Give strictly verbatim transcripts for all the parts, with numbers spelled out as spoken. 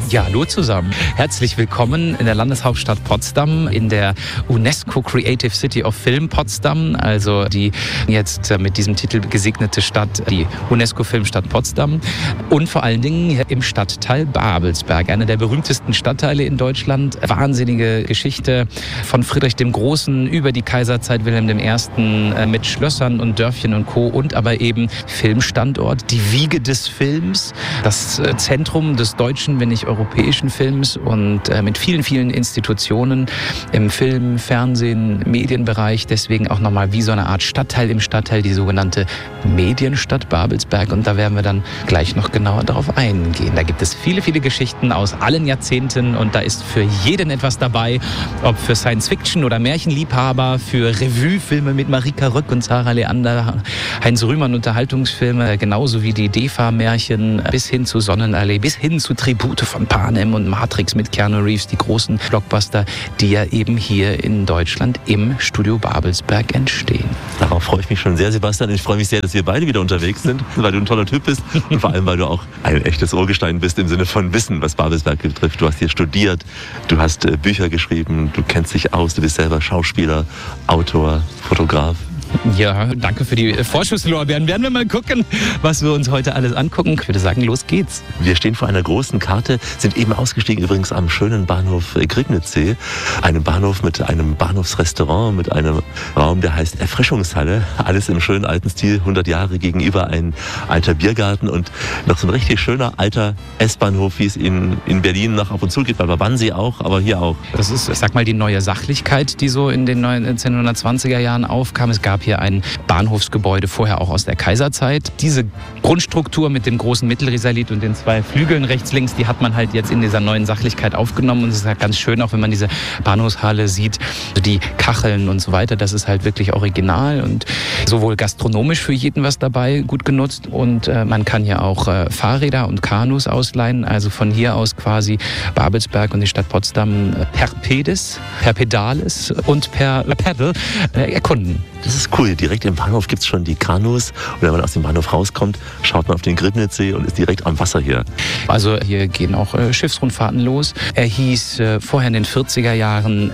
Ja, hallo zusammen. Herzlich willkommen in der Landeshauptstadt Potsdam, in der UNESCO Creative City of Film Potsdam, also die jetzt mit diesem Titel gesegnete Stadt, die UNESCO Filmstadt Potsdam, und vor allen Dingen im Stadtteil Babelsberg, einer der berühmtesten Stadtteile in Deutschland. Wahnsinnige Geschichte von Friedrich dem Großen über die Kaiserzeit Wilhelm der Erste mit Schlössern und Dörfchen und Co. und aber eben Filmstandort, die Wiege des Films, das Zentrum des deutschen, wenn nicht europäischen Films, und äh, mit vielen, vielen Institutionen im Film, Fernsehen, Medienbereich. Deswegen auch nochmal wie so eine Art Stadtteil im Stadtteil, die sogenannte Medienstadt Babelsberg. Und da werden wir dann gleich noch genauer darauf eingehen. Da gibt es viele, viele Geschichten aus allen Jahrzehnten und da ist für jeden etwas dabei. Ob für Science-Fiction- oder Märchenliebhaber, für Revue-Filme mit Marika Rück und Sarah Leander, Heinz Rühmann Unterhaltungsfilme, genauso wie die D E F A-Märchen bis hin zu Sonnenallee, bis hin zu Tribute von Panem und Matrix mit Keanu Reeves, die großen Blockbuster, die ja eben hier in Deutschland im Studio Babelsberg entstehen. Darauf freue ich mich schon sehr, Sebastian. Ich freue mich sehr, dass wir beide wieder unterwegs sind, weil du ein toller Typ bist und vor allem, weil du auch ein echtes Urgestein bist im Sinne von Wissen, was Babelsberg betrifft. Du hast hier studiert, du hast äh, Bücher geschrieben, du kennst dich aus, du bist selber Schauspieler, Autor, Fotograf. Ja, danke für die Vorschusslorbeeren. Werden wir mal gucken, was wir uns heute alles angucken. Ich würde sagen, los geht's. Wir stehen vor einer großen Karte, sind eben ausgestiegen übrigens am schönen Bahnhof Griebnitzsee. Einem Bahnhof mit einem Bahnhofsrestaurant, mit einem Raum, der heißt Erfrischungshalle. Alles im schönen alten Stil, hundert Jahre gegenüber ein alter Biergarten und noch so ein richtig schöner alter S-Bahnhof, wie es in, in Berlin noch ab und zu gibt, bei Wannsee auch, aber hier auch. Das ist, ich sag mal, die neue Sachlichkeit, die so in den neunzehnhundertzwanziger Jahren aufkam. Es gab hier ein Bahnhofsgebäude, vorher auch aus der Kaiserzeit. Diese Grundstruktur mit dem großen Mittelrisalit und den zwei Flügeln rechts, links, die hat man halt jetzt in dieser neuen Sachlichkeit aufgenommen. Und es ist halt ganz schön, auch wenn man diese Bahnhofshalle sieht, die Kacheln und so weiter. Das ist halt wirklich original und sowohl gastronomisch für jeden was dabei, gut genutzt. Und äh, man kann hier auch äh, Fahrräder und Kanus ausleihen. Also von hier aus quasi Babelsberg und die Stadt Potsdam äh, per Pedis, per Pedales und per Pedal äh, erkunden. Das ist cool. Direkt im Bahnhof gibt es schon die Kanus. Und wenn man aus dem Bahnhof rauskommt, schaut man auf den Griebnitzsee und ist direkt am Wasser hier. Also hier gehen auch äh, Schiffsrundfahrten los. Er hieß äh, vorher in den vierziger Jahren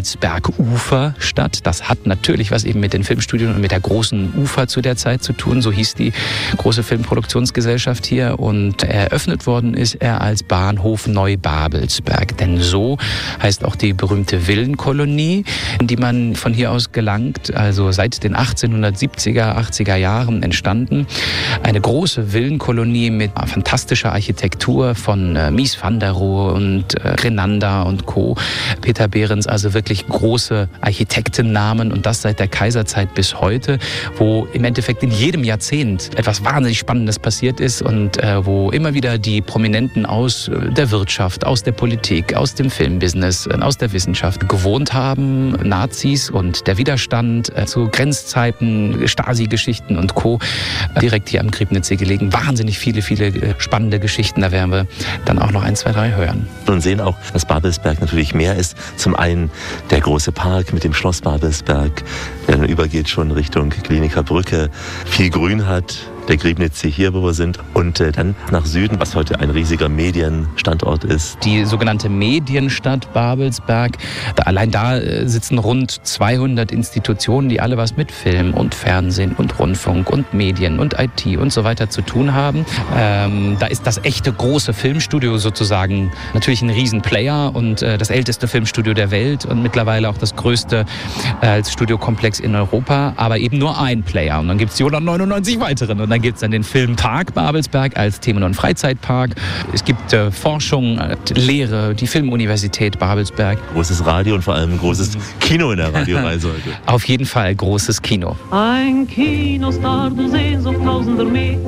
Babelsberg-Uferstadt. Das hat natürlich was eben mit den Filmstudien und mit der großen Ufer zu der Zeit zu tun. So hieß die große Filmproduktionsgesellschaft hier. Und eröffnet worden ist er als Bahnhof Neubabelsberg. Denn so heißt auch die berühmte Villenkolonie, in die man von hier aus gelangt. Also seit den achtzehnhundertsiebziger, achtziger Jahren entstanden. Eine große Villenkolonie mit fantastischer Architektur von äh, Mies van der Rohe und äh, Grenander und Co. Peter Behrens, also wirklich große Architektennamen und das seit der Kaiserzeit bis heute, wo im Endeffekt in jedem Jahrzehnt etwas wahnsinnig Spannendes passiert ist und äh, wo immer wieder die Prominenten aus äh, der Wirtschaft, aus der Politik, aus dem Filmbusiness, äh, aus der Wissenschaft gewohnt haben. Nazis und der Widerstand äh, zu Grenzzeiten, Stasi-Geschichten und Co. direkt hier am Griebnitzsee gelegen. Wahnsinnig viele, viele spannende Geschichten. Da werden wir dann auch noch ein, zwei, drei hören. Und sehen auch, dass Babelsberg natürlich mehr ist. Zum einen der große Park mit dem Schloss Babelsberg, der dann übergeht schon Richtung Kliniker Brücke, viel Grün hat. Der Griebnitzsee hier, wo wir sind. Und äh, dann nach Süden, was heute ein riesiger Medienstandort ist. Die sogenannte Medienstadt Babelsberg. Da, allein da äh, sitzen rund zweihundert Institutionen, die alle was mit Film und Fernsehen und Rundfunk und Medien und I T und so weiter zu tun haben. Ähm, da ist das echte große Filmstudio sozusagen natürlich ein Riesenplayer und äh, das älteste Filmstudio der Welt und mittlerweile auch das größte äh, als Studiokomplex in Europa, aber eben nur ein Player. Und dann gibt es die hundertneunundneunzig weiteren. Und dann gibt es dann den Filmpark Babelsberg als Themen- und Freizeitpark. Es gibt äh, Forschung, äh, Lehre, die Filmuniversität Babelsberg. Großes Radio und vor allem großes Kino in der Radioreise heute. Auf jeden Fall großes Kino. Ein Kinostar, du Sehnsucht tausender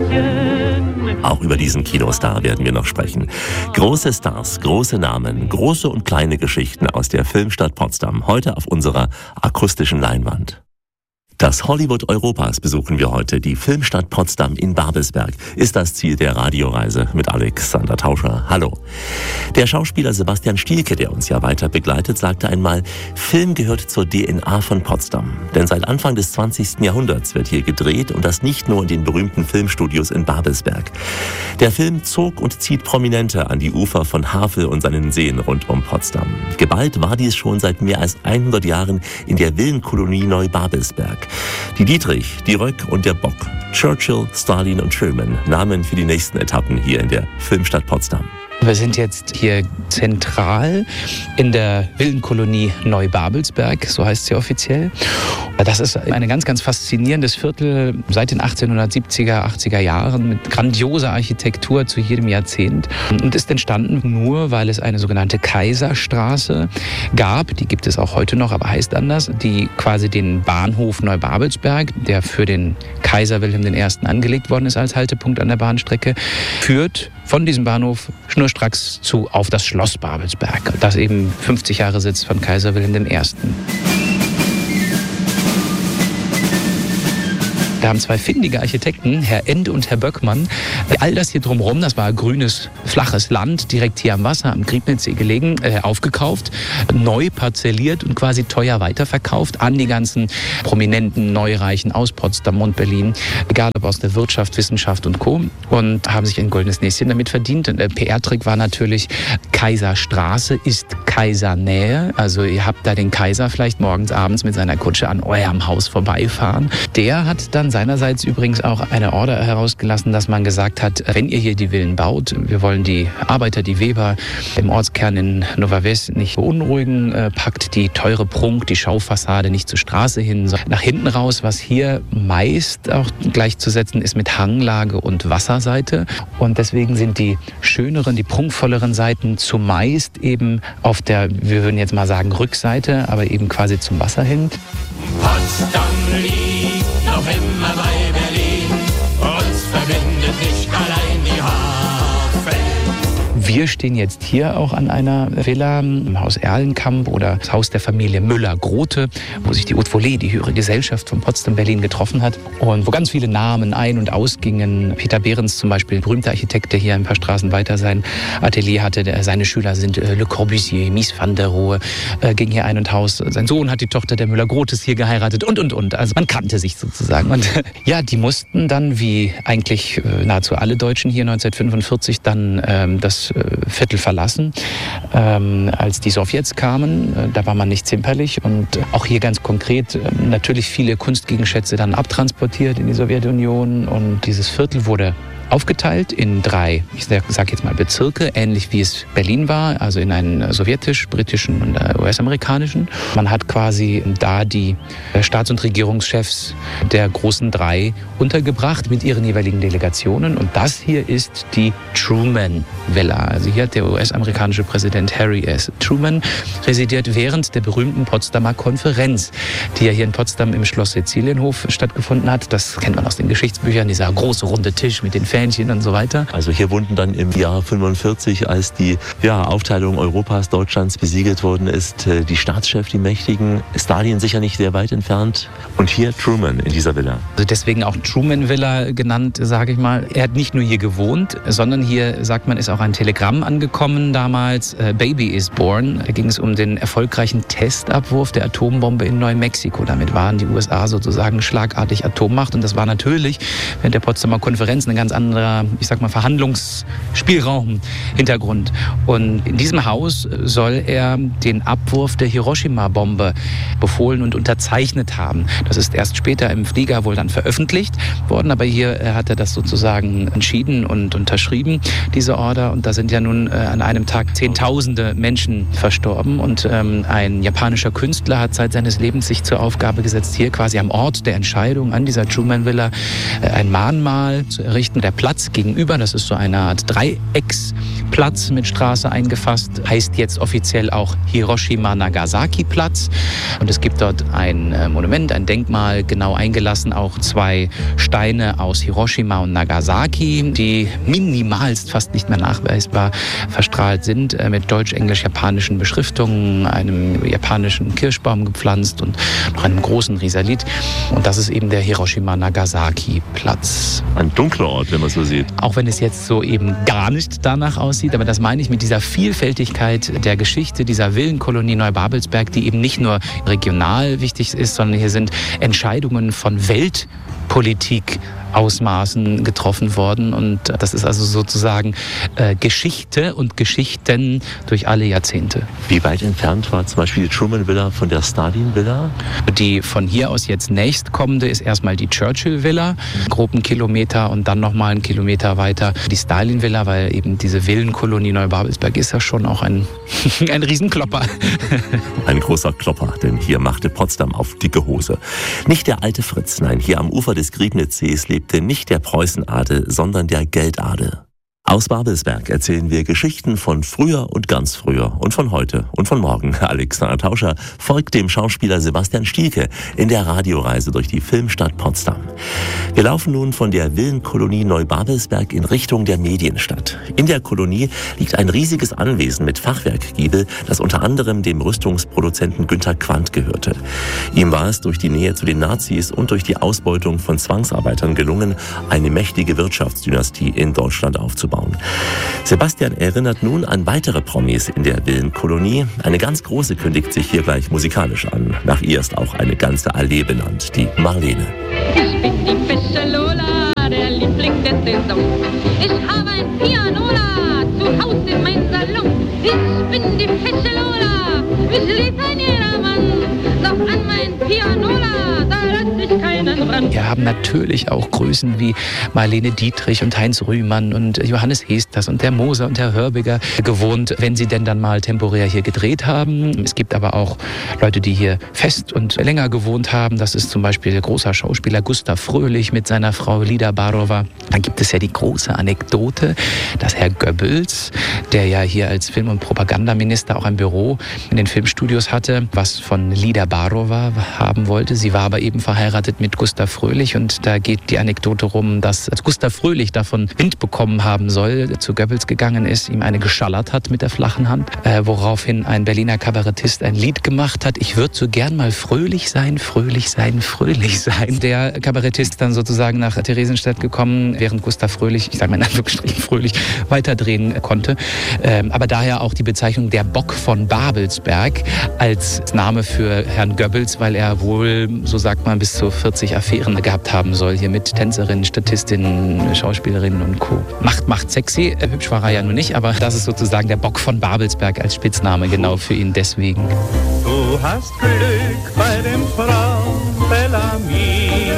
Mädchen. Auch über diesen Kinostar werden wir noch sprechen. Große Stars, große Namen, große und kleine Geschichten aus der Filmstadt Potsdam. Heute auf unserer akustischen Leinwand. Das Hollywood Europas besuchen wir heute. Die Filmstadt Potsdam in Babelsberg ist das Ziel der Radioreise mit Alexander Tauscher. Hallo. Der Schauspieler Sebastian Stielke, der uns ja weiter begleitet, sagte einmal, Film gehört zur D N A von Potsdam. Denn seit Anfang des zwanzigsten Jahrhunderts wird hier gedreht und das nicht nur in den berühmten Filmstudios in Babelsberg. Der Film zog und zieht Prominente an die Ufer von Havel und seinen Seen rund um Potsdam. Geballt war dies schon seit mehr als hundert Jahren in der Villenkolonie Neubabelsberg. Die Dietrich, die Röck und der Bock, Churchill, Stalin und Truman, Namen für die nächsten Etappen hier in der Filmstadt Potsdam. Wir sind jetzt hier zentral in der Villenkolonie Neubabelsberg, so heißt sie offiziell. Das ist ein ganz, ganz faszinierendes Viertel seit den achtzehnhundertsiebziger, achtziger Jahren mit grandioser Architektur zu jedem Jahrzehnt und ist entstanden nur, weil es eine sogenannte Kaiserstraße gab, die gibt es auch heute noch, aber heißt anders, die quasi den Bahnhof Neubabelsberg, der für den Kaiser Wilhelm der Erste angelegt worden ist als Haltepunkt an der Bahnstrecke, führt von diesem Bahnhof schnurstracks zu auf das Schloss Babelsberg, das eben fünfzig Jahre Sitz von Kaiser Wilhelm der Erste. Da haben zwei findige Architekten, Herr End und Herr Böckmann, all das hier drumherum, das war grünes, flaches Land, direkt hier am Wasser, am Griebnitzsee gelegen, äh, aufgekauft, neu parzelliert und quasi teuer weiterverkauft an die ganzen prominenten Neureichen aus Potsdam und Berlin, egal ob aus der Wirtschaft, Wissenschaft und Co. Und haben sich ein goldenes Näschen damit verdient. Und der P R-Trick war natürlich, Kaiserstraße ist Kaisernähe. Also ihr habt da den Kaiser vielleicht morgens, abends mit seiner Kutsche an eurem Haus vorbeifahren. Der hat dann seinerseits übrigens auch eine Order herausgelassen, dass man gesagt hat, wenn ihr hier die Villen baut, wir wollen die Arbeiter, die Weber im Ortskern in Nova Ves nicht beunruhigen, äh, packt die teure Prunk, die Schaufassade nicht zur Straße hin, sondern nach hinten raus, was hier meist auch gleichzusetzen ist mit Hanglage und Wasserseite. Und deswegen sind die schöneren, die prunkvolleren Seiten zumeist eben auf der, wir würden jetzt mal sagen, Rückseite, aber eben quasi zum Wasser hin. Potsdam liegt noch immer bei Berlin, uns verbindet nicht allein die Havel. Wir stehen jetzt hier auch an einer Villa im Haus Erlenkamp oder das Haus der Familie Müller-Grote, wo sich die Haute Volée, die höhere Gesellschaft von Potsdam-Berlin, getroffen hat und wo ganz viele Namen ein- und ausgingen. Peter Behrens zum Beispiel, berühmter Architekt, der hier ein paar Straßen weiter sein Atelier hatte. Der, seine Schüler sind äh, Le Corbusier, Mies van der Rohe, äh, ging hier ein und aus. Sein Sohn hat die Tochter der Müller-Grotes hier geheiratet und, und, und. Also man kannte sich sozusagen. Und äh, ja, die mussten dann, wie eigentlich äh, nahezu alle Deutschen hier neunzehnhundertfünfundvierzig, dann ähm, das Viertel verlassen, ähm, als die Sowjets kamen. Äh, da war man nicht zimperlich und äh, auch hier ganz konkret äh, natürlich viele Kunstgegenschätze dann abtransportiert in die Sowjetunion und dieses Viertel wurde aufgeteilt in drei, ich sage jetzt mal Bezirke, ähnlich wie es Berlin war, also in einen sowjetisch, britischen und U S-amerikanischen. Man hat quasi da die Staats- und Regierungschefs der großen drei untergebracht mit ihren jeweiligen Delegationen. Und das hier ist die Truman Villa. Also hier hat der U S-amerikanische Präsident Harry S. Truman residiert während der berühmten Potsdamer Konferenz, die ja hier in Potsdam im Schloss Sizilienhof stattgefunden hat. Das kennt man aus den Geschichtsbüchern, dieser große runde Tisch mit den Fähnchen und so weiter. Also hier wurden dann im Jahr fünfundvierzig, als die ja, Aufteilung Europas, Deutschlands besiegelt worden ist, die Staatschefs, die Mächtigen, Stalin sicher nicht sehr weit entfernt und hier Truman in dieser Villa. Also deswegen auch Truman Villa genannt, sage ich mal. Er hat nicht nur hier gewohnt, sondern hier, sagt man, ist auch ein Telegramm angekommen damals. Baby is born. Da ging es um den erfolgreichen Testabwurf der Atombombe in Neumexiko. Damit waren die U S A sozusagen schlagartig Atommacht und das war natürlich während der Potsdamer Konferenz eine ganz andere anderer, ich sag mal, Verhandlungsspielraum, Hintergrund. Und in diesem Haus soll er den Abwurf der Hiroshima-Bombe befohlen und unterzeichnet haben. Das ist erst später im Flieger wohl dann veröffentlicht worden, aber hier hat er das sozusagen entschieden und unterschrieben, diese Order. Und da sind ja nun äh, an einem Tag Zehntausende Menschen verstorben. Und ähm, ein japanischer Künstler hat seit seines Lebens sich zur Aufgabe gesetzt, hier quasi am Ort der Entscheidung an dieser Truman Villa äh, ein Mahnmal zu errichten. Der Platz gegenüber. Das ist so eine Art Dreiecksplatz mit Straße eingefasst. Heißt jetzt offiziell auch Hiroshima-Nagasaki-Platz. Und es gibt dort ein Monument, ein Denkmal, genau eingelassen, auch zwei Steine aus Hiroshima und Nagasaki, die minimalst, fast nicht mehr nachweisbar verstrahlt sind, mit deutsch-englisch-japanischen Beschriftungen, einem japanischen Kirschbaum gepflanzt und noch einem großen Risalit. Und das ist eben der Hiroshima-Nagasaki-Platz. Ein dunkler Ort, wenn man so sieht. Auch wenn es jetzt so eben gar nicht danach aussieht, aber das meine ich mit dieser Vielfältigkeit der Geschichte dieser Villenkolonie Neubabelsberg, die eben nicht nur regional wichtig ist, sondern hier sind Entscheidungen von Weltpolitik Ausmaßen getroffen worden. Und das ist also sozusagen äh, Geschichte und Geschichten durch alle Jahrzehnte. Wie weit entfernt war zum Beispiel die Truman Villa von der Stalin Villa? Die von hier aus jetzt nächstkommende ist erstmal die Churchill Villa, grob einen Kilometer, und dann nochmal einen Kilometer weiter die Stalin Villa, weil eben diese Villenkolonie Neubabelsberg ist ja schon auch ein, ein Riesenklopper. Ein großer Klopper, denn hier machte Potsdam auf dicke Hose. Nicht der alte Fritz, nein, hier am Ufer des Griebnitzsees lebte nicht der Preußenadel, sondern der Geldadel. Aus Babelsberg erzählen wir Geschichten von früher und ganz früher und von heute und von morgen. Alexander Tauscher folgt dem Schauspieler Sebastian Stielke in der Radioreise durch die Filmstadt Potsdam. Wir laufen nun von der Villenkolonie Neubabelsberg in Richtung der Medienstadt. In der Kolonie liegt ein riesiges Anwesen mit Fachwerkgiebel, das unter anderem dem Rüstungsproduzenten Günter Quandt gehörte. Ihm war es durch die Nähe zu den Nazis und durch die Ausbeutung von Zwangsarbeitern gelungen, eine mächtige Wirtschaftsdynastie in Deutschland aufzubauen. Sebastian erinnert nun an weitere Promis in der Villenkolonie. Eine ganz große kündigt sich hier gleich musikalisch an. Nach ihr ist auch eine ganze Allee benannt, die Marlene. Ich bin die fesche Lola, der Liebling der Saison. Ich habe ein Pianola zu Hause in meinem Salon. Ich bin die fesche Lola, mich liebt ein jedermann. Doch an mein Pianola, da lass ich keinen ran. Wir haben natürlich auch Größen wie Marlene Dietrich und Heinz Rühmann und Johannes Hesters und der Moser und der Hörbiger gewohnt, wenn sie denn dann mal temporär hier gedreht haben. Es gibt aber auch Leute, die hier fest und länger gewohnt haben. Das ist zum Beispiel der große Schauspieler Gustav Fröhlich mit seiner Frau Lida Barova. Dann gibt es ja die große Anekdote, dass Herr Goebbels, der ja hier als Film- und Propagandaminister auch ein Büro in den Filmstudios hatte, was von Lida Barova haben wollte. Sie war aber eben verheiratet mit Gustav Fröhlich, und da geht die Anekdote rum, dass als Gustav Fröhlich davon Wind bekommen haben soll, zu Goebbels gegangen ist, ihm eine geschallert hat mit der flachen Hand, äh, woraufhin ein Berliner Kabarettist ein Lied gemacht hat: Ich würde so gern mal fröhlich sein, fröhlich sein, fröhlich sein. Der Kabarettist dann sozusagen nach Theresienstadt gekommen, während Gustav Fröhlich, ich sage mal in Anführungsstrichen fröhlich, weiterdrehen konnte. Ähm, aber daher auch die Bezeichnung der Bock von Babelsberg als Name für Herrn Goebbels, weil er wohl, so sagt man, bis zu vierzig Affären gehabt haben soll, hier mit Tänzerinnen, Statistinnen, Schauspielerinnen und Co. Macht, macht sexy. Hübsch war er ja nur nicht, aber das ist sozusagen der Bock von Babelsberg als Spitzname, genau für ihn deswegen. Du hast Glück bei dem Frau Bellamy,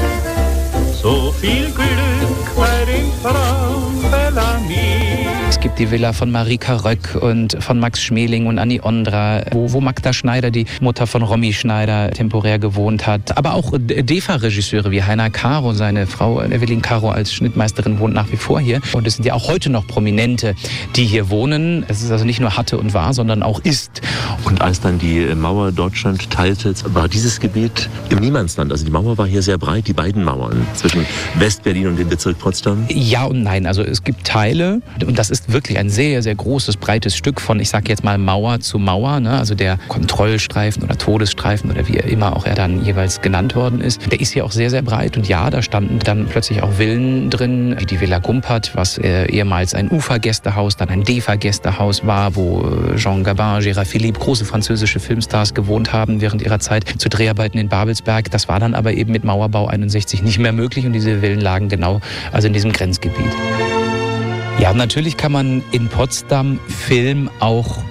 so viel Glück bei den Frauen Bellamy. Es gibt die Villa von Marika Röck und von Max Schmeling und Annie Ondra, wo, wo Magda Schneider, die Mutter von Romy Schneider, temporär gewohnt hat. Aber auch D E F A-Regisseure wie Heiner Caro, seine Frau Evelyn Caro als Schnittmeisterin, wohnt nach wie vor hier. Und es sind ja auch heute noch Prominente, die hier wohnen. Es ist also nicht nur hatte und war, sondern auch ist. Und als dann die Mauer Deutschland teilte, war dieses Gebiet im Niemandsland. Also die Mauer war hier sehr breit, die beiden Mauern zwischen West-Berlin und dem Bezirk Potsdam. Ja und nein. Also es gibt Teile, und das ist wirklich ein sehr, sehr großes, breites Stück von, ich sage jetzt mal, Mauer zu Mauer, ne? Also der Kontrollstreifen oder Todesstreifen oder wie immer auch er dann jeweils genannt worden ist, der ist hier auch sehr, sehr breit. Und ja, da standen dann plötzlich auch Villen drin, wie die Villa Gumpert, was äh, ehemals ein Ufergästehaus, dann ein D E F A-Gästehaus war, wo äh, Jean Gabin, Gérard Philippe, große französische Filmstars gewohnt haben während ihrer Zeit zu Dreharbeiten in Babelsberg. Das war dann aber eben mit Mauerbau einundsechzig nicht mehr möglich, und diese Villen lagen genau also in diesem Grenzgebiet. Ja, natürlich kann man in Potsdam Film auch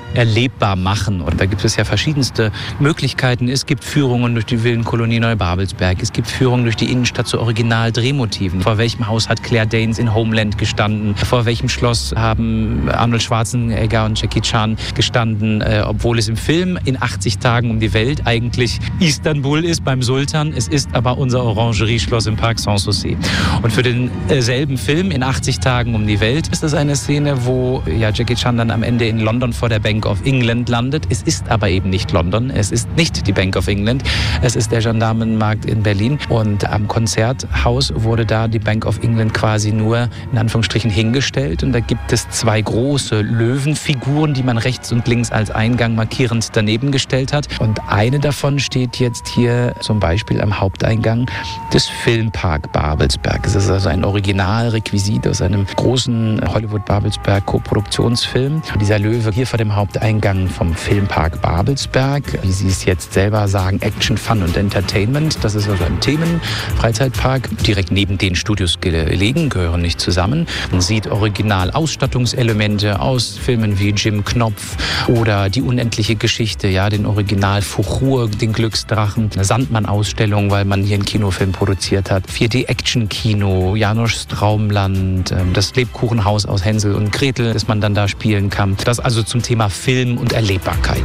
erlebbar machen. Und da gibt es ja verschiedenste Möglichkeiten. Es gibt Führungen durch die Villenkolonie Neubabelsberg. Es gibt Führungen durch die Innenstadt zu Original-Drehmotiven. Vor welchem Haus hat Claire Danes in Homeland gestanden? Vor welchem Schloss haben Arnold Schwarzenegger und Jackie Chan gestanden? Äh, obwohl es im Film in achtzig Tagen um die Welt eigentlich Istanbul ist beim Sultan. Es ist aber unser Orangerie-Schloss im Park Sanssouci. Und für denselben Film in achtzig Tagen um die Welt ist das eine Szene, wo ja, Jackie Chan dann am Ende in London vor der Bank of England landet. Es ist aber eben nicht London, es ist nicht die Bank of England, es ist der Gendarmenmarkt in Berlin. Und am Konzerthaus wurde da die Bank of England quasi nur in Anführungsstrichen hingestellt. Und da gibt es zwei große Löwenfiguren, die man rechts und links als Eingang markierend daneben gestellt hat. Und eine davon steht jetzt hier zum Beispiel am Haupteingang des Filmpark Babelsberg. Es ist also ein Originalrequisit aus einem großen Hollywood-Babelsberg-Koproduktionsfilm. Dieser Löwe hier vor dem Haupteingang vom Filmpark Babelsberg, wie Sie es jetzt selber sagen, Action, Fun und Entertainment. Das ist also ein Themen-Freizeitpark, direkt neben den Studios gelegen, gehören nicht zusammen. Man sieht Original-Ausstattungselemente aus Filmen wie Jim Knopf oder Die unendliche Geschichte, ja, den Original Fuchur, den Glücksdrachen, eine Sandmann-Ausstellung, weil man hier einen Kinofilm produziert hat, vier D-Action-Kino, Janoschs Traumland, das Lebkuchenhaus aus Hänsel und Gretel, das man dann da spielen kann. Das also zum Thema Film und Erlebbarkeit.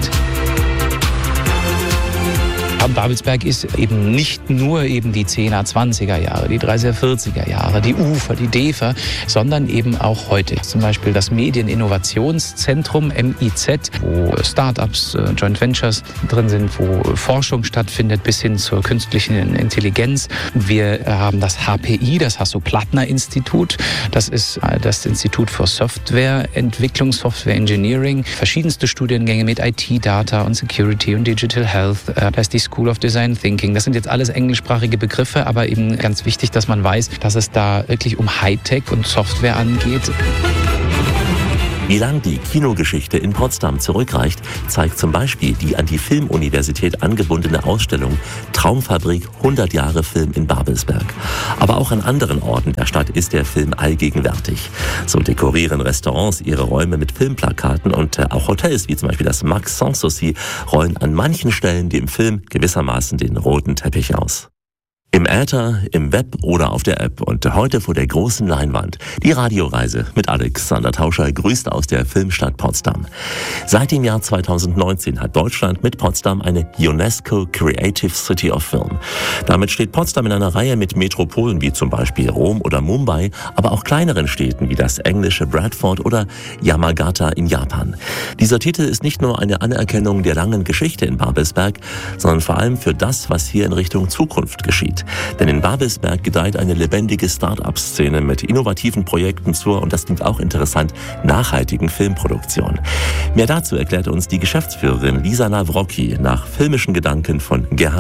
Babelsberg ist eben nicht nur eben die zehner, zwanziger Jahre, die dreißiger, vierziger Jahre, die Ufer, die Defer, sondern eben auch heute. Zum Beispiel das Medieninnovationszentrum M I Z, wo Startups, Joint Ventures drin sind, wo Forschung stattfindet bis hin zur künstlichen Intelligenz. Wir haben das H P I, das Hasso-Plattner-Institut. Das ist das Institut für Softwareentwicklung, Software Engineering. Verschiedenste Studiengänge mit I T, Data und Security und Digital Health. Da ist die School of Design Thinking. Das sind jetzt alles englischsprachige Begriffe, aber eben ganz wichtig, dass man weiß, dass es da wirklich um Hightech und Software angeht. Wie lang die Kinogeschichte in Potsdam zurückreicht, zeigt zum Beispiel die an die Filmuniversität angebundene Ausstellung Traumfabrik hundert Jahre Film in Babelsberg. Aber auch an anderen Orten der Stadt ist der Film allgegenwärtig. So dekorieren Restaurants ihre Räume mit Filmplakaten und auch Hotels wie zum Beispiel das Max Sanssouci rollen an manchen Stellen dem Film gewissermaßen den roten Teppich aus. Im Äther, im Web oder auf der App und heute vor der großen Leinwand. Die Radioreise mit Alexander Tauscher grüßt aus der Filmstadt Potsdam. Seit dem Jahr zweitausendneunzehn hat Deutschland mit Potsdam eine UNESCO Creative City of Film. Damit steht Potsdam in einer Reihe mit Metropolen wie zum Beispiel Rom oder Mumbai, aber auch kleineren Städten wie das englische Bradford oder Yamagata in Japan. Dieser Titel ist nicht nur eine Anerkennung der langen Geschichte in Babelsberg, sondern vor allem für das, was hier in Richtung Zukunft geschieht. Denn in Babelsberg gedeiht eine lebendige Start-up-Szene mit innovativen Projekten zur, und das klingt auch interessant, nachhaltigen Filmproduktion. Mehr dazu erklärt uns die Geschäftsführerin Lisa Nawrocki nach filmischen Gedanken von Gerhard